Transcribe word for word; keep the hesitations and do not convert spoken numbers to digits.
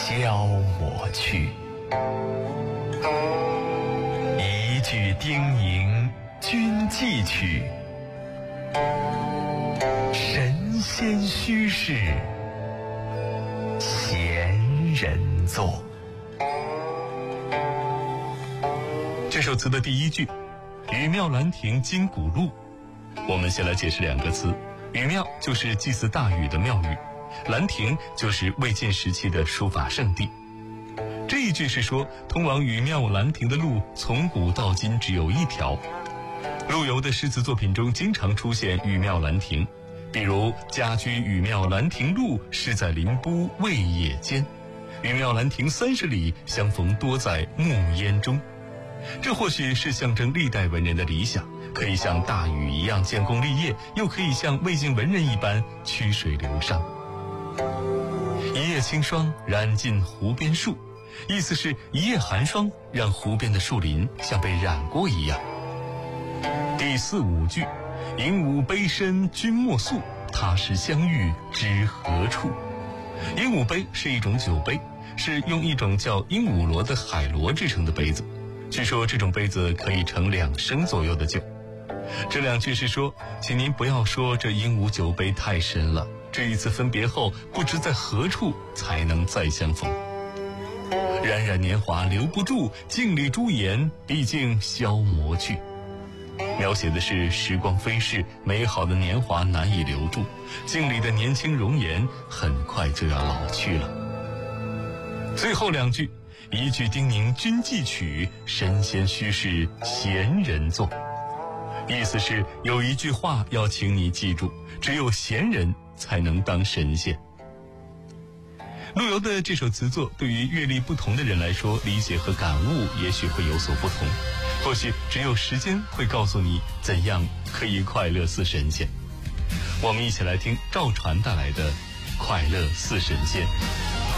消磨去。一句叮咛君记取，神仙虚事闲人作。 这首词的第一句语庙兰亭今古路，我们先来解释两个词。语庙就是祭祀大禹的庙宇，兰亭就是魏晋时期的书法圣地。这一句是说，通往语庙兰亭的路从古到今只有一条。陆游的诗词作品中经常出现语庙兰亭，比如家居语庙兰亭路，诗在林都魏野间，语庙兰亭三十里，相逢多在暮烟中。这或许是象征历代文人的理想，可以像大禹一样建功立业，又可以像魏晋文人一般曲水流觞。一夜清霜染尽湖边树，意思是一夜寒霜让湖边的树林像被染过一样。第四五句，鹦鹉杯深君莫诉，他时相遇知何处。鹦鹉杯是一种酒杯，是用一种叫鹦鹉螺的海螺制成的杯子，据说这种杯子可以盛两升左右的酒。这两句是说，请您不要说这鹦鹉酒杯太深了，这一次分别后不知在何处才能再相逢。冉冉年华留不住，镜里朱颜毕竟消磨去。描写的是时光飞逝，美好的年华难以留住，镜里的年轻容颜很快就要老去了。最后两句，一句叮咛君记取，神仙虚事闲人作。意思是有一句话要请你记住，只有闲人才能当神仙。陆游的这首词作对于阅历不同的人来说，理解和感悟也许会有所不同，或许只有时间会告诉你怎样可以快乐似神仙。我们一起来听赵传带来的《快乐似神仙》。